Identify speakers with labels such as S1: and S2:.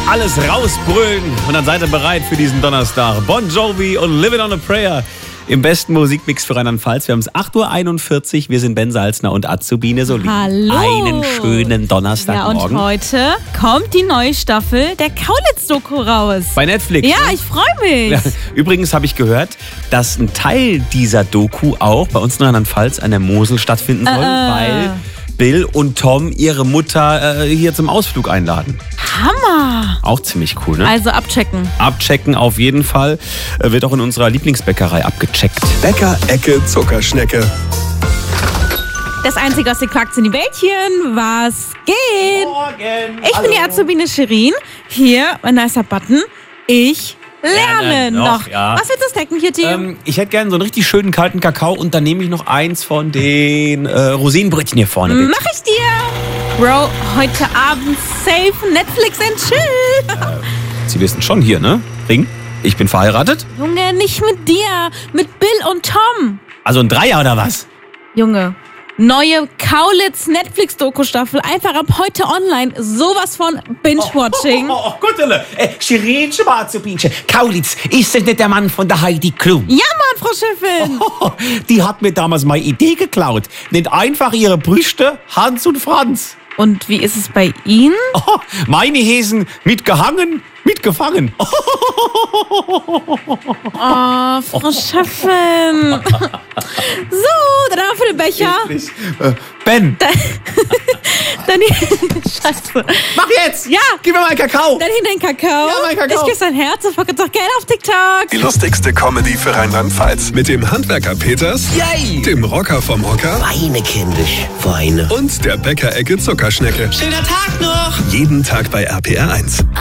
S1: alles rausbrüllen. Und dann seid ihr bereit für diesen Donnerstag. Bon Jovi und Living on a Prayer im besten Musikmix für Rheinland-Pfalz. Wir haben es 8:41 Uhr. Wir sind Ben Salzner und Azubine Solin.
S2: Hallo.
S1: Einen schönen Donnerstagmorgen.
S2: Ja, und heute kommt die neue Staffel der Kaulitz-Doku raus.
S1: Bei Netflix.
S2: Ja,
S1: ne?
S2: ich freue mich.
S1: Ja, übrigens habe ich gehört, dass ein Teil dieser Doku auch bei uns in Rheinland-Pfalz an der Mosel stattfinden soll, weil Bill und Tom ihre Mutter hier zum Ausflug einladen.
S2: Hammer.
S1: Auch ziemlich cool, ne?
S2: Also abchecken.
S1: Abchecken auf jeden Fall. Wird auch in unserer Lieblingsbäckerei abgecheckt.
S3: Bäcker-Ecke Zuckerschnecke.
S2: Das Einzige, was ihr quackt, sind die Bällchen. Was geht?
S1: Morgen.
S2: Ich bin die Azubine Shirin. Hier, ein nicer Button. Ich lerne noch.
S1: Ja.
S2: Was willst du snacken hier, Team?
S1: Ich hätte gerne so einen richtig schönen kalten Kakao und dann nehme ich noch eins von den Rosinenbrötchen hier vorne. Bitte.
S2: Mach ich dir. Bro, heute Abend safe Netflix and chill.
S1: Sie wissen schon hier, ne? Ring, ich bin verheiratet.
S2: Junge, nicht mit dir. Mit Bill und Tom.
S1: Also ein Dreier oder was?
S2: Junge, neue Kaulitz-Netflix-Doku-Staffel. Einfach ab heute online. Sowas von Binge-Watching.
S1: Oh, Guttele. Shirin, Schwarzebinchen. Kaulitz, ist das nicht der Mann von der Heidi Klum?
S2: Ja, Mann, Frau Chefin.
S1: Die hat mir damals meine Idee geklaut. Nennt einfach ihre Brüste Hans und Franz.
S2: Und wie ist es bei Ihnen?
S1: Oh, meine Häsen mitgehangen, mitgefangen.
S2: Oh, Frau Chefin. So, dann haben wir für den Becher.
S1: Ben,
S2: Dann Scheiße.
S1: mach jetzt!
S2: Ja.
S1: Gib mir meinen Kakao!
S2: Dann hinter den Kakao.
S1: Ja, mein Kakao.
S2: Ich küsse dein Herz und folgt uns auch gerne auf TikTok.
S3: Die lustigste Comedy für Rheinland-Pfalz. Mit dem Handwerker Peters,
S4: Yay!
S3: dem Rocker vom Hocker
S4: Weine, kindisch, Weine.
S3: und der Bäcker-Ecke Zuckerschnecke.
S4: Schöner Tag noch!
S3: Jeden Tag bei RPR 1.